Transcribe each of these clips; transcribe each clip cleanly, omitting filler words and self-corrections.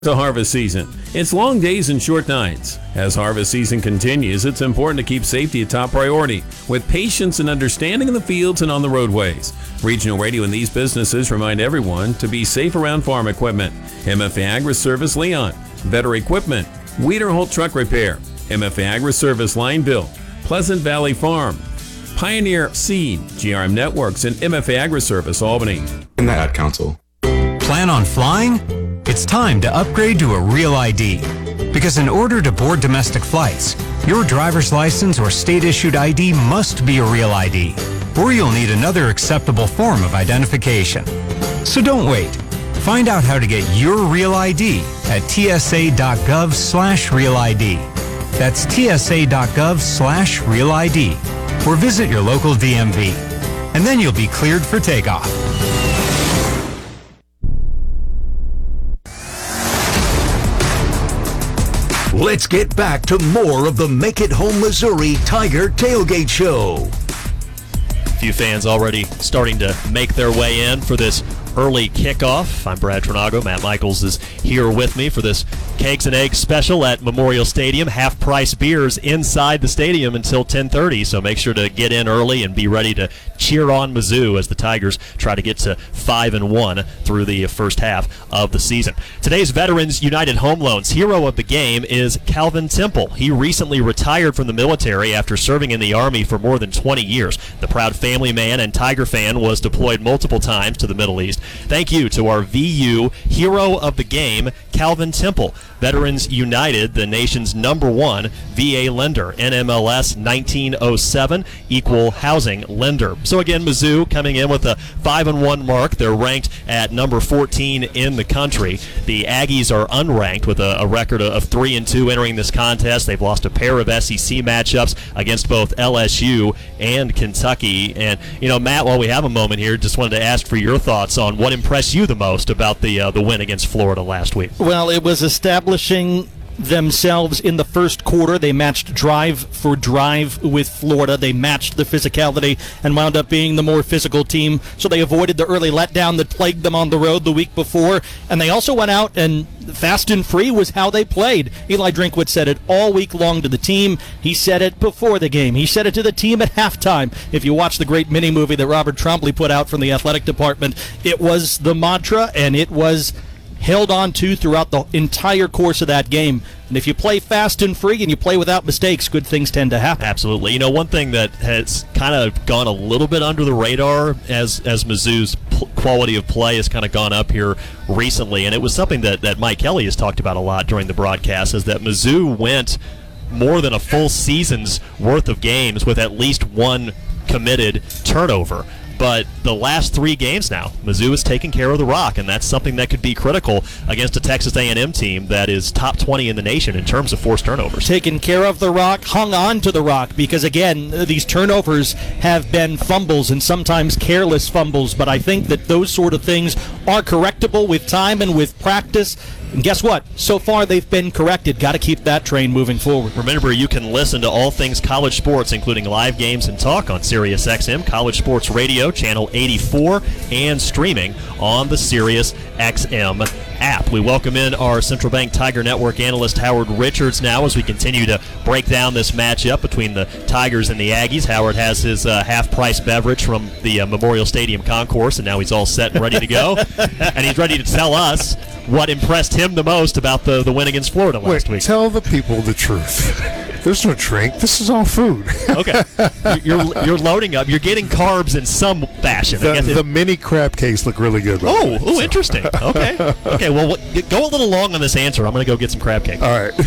To harvest season. It's long days and short nights. As harvest season continues, it's important to keep safety a top priority with patience and understanding in the fields and on the roadways. Regional Radio and these businesses remind everyone to be safe around farm equipment. MFA Agri-Service Leon, Better Equipment, Wiederholt Truck Repair, MFA Agri-Service Line Build, Pleasant Valley Farm, Pioneer Seed, GRM Networks, and MFA Agri-Service Albany. In the Ad Council. Plan on flying? It's time to upgrade to a Real ID. Because in order to board domestic flights, your driver's license or state-issued ID must be a Real ID, or you'll need another acceptable form of identification. So don't wait. Find out how to get your Real ID at tsa.gov/Real ID. That's tsa.gov/Real ID. Or visit your local DMV. And then you'll be cleared for takeoff. Let's get back to more of the Make It Home Missouri Tiger Tailgate Show. A few fans already starting to make their way in for this early kickoff. I'm Brad Trinago. Matt Michaels is here with me for this Cakes and Eggs special at Memorial Stadium. Half-price beers inside the stadium until 10:30, so make sure to get in early and be ready to cheer on Mizzou as the Tigers try to get to 5-1 through the first half of the season. Today's Veterans United Home Loans hero of the game is Calvin Temple. He recently retired from the military after serving in the Army for more than 20 years. The proud family man and Tiger fan was deployed multiple times to the Middle East. Thank you to our VU hero of the game, Calvin Temple. Veterans United, the nation's #1 VA lender, NMLS 1907, equal housing lender. So again, Mizzou coming in with a 5-1 mark. They're ranked at number 14 in the country. The Aggies are unranked with a record of 3-2 entering this contest. They've lost a pair of SEC matchups against both LSU and Kentucky. And, you know, Matt, while we have a moment here, just wanted to ask for your thoughts on what impressed you the most about the win against Florida last week. Well, it was establishing themselves in the first quarter. They matched drive for drive with Florida. They matched the physicality and wound up being the more physical team. So they avoided the early letdown that plagued them on the road the week before. And they also went out and fast and free was how they played. Eli Drinkwitz said it all week long to the team. He said it before the game. He said it to the team at halftime. If you watch the great mini-movie that Robert Trombley put out from the athletic department, it was the mantra, and it was held on to throughout the entire course of that game. And if you play fast and free and you play without mistakes, good things tend to happen. Absolutely. You know, one thing that has kind of gone a little bit under the radar as Mizzou's quality of play has kind of gone up here recently, and it was something that Mike Kelly has talked about a lot during the broadcast, is that Mizzou went more than a full season's worth of games with at least one committed turnover. But the last 3 games now, Mizzou has taken care of the rock, and that's something that could be critical against a Texas A&M team that is top 20 in the nation in terms of forced turnovers. Taken care of the rock, hung on to the rock, because, again, these turnovers have been fumbles and sometimes careless fumbles, but I think that those sort of things are correctable with time and with practice. And guess what? So far, they've been corrected. Got to keep that train moving forward. Remember, you can listen to all things college sports, including live games and talk on SiriusXM, College Sports Radio, Channel 84, and streaming on the SiriusXM app. We welcome in our Central Bank Tiger Network analyst Howard Richards now as we continue to break down this matchup between the Tigers and the Aggies. Howard has his half-price beverage from the Memorial Stadium concourse, and now he's all set and ready to go. And he's ready to tell us what impressed him the most about the win against Florida last week. Tell the people the truth. There's no drink. This is all food. Okay. You're loading up. You're getting carbs in some fashion. The mini crab cakes look really good. Interesting. Okay. Okay, well, go a little long on this answer. I'm going to go get some crab cake. All right.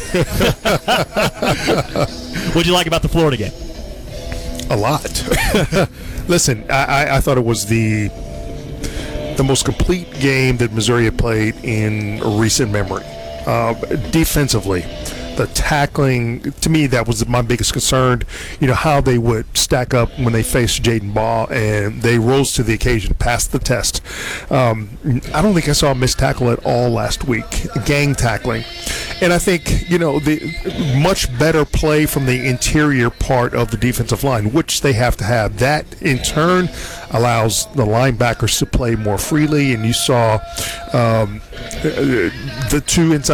What'd you like about the Florida game? A lot. Listen, I thought it was the most complete game that Missouri had played in recent memory. Defensively, the tackling, to me, that was my biggest concern. You know, how they would stack up when they faced Jaden Ball, and they rose to the occasion, passed the test. I don't think I saw a missed tackle at all last week, gang tackling. And I think, the much better play from the interior part of the defensive line, which they have to have. That, in turn, allows the linebackers to play more freely, and you saw the two inside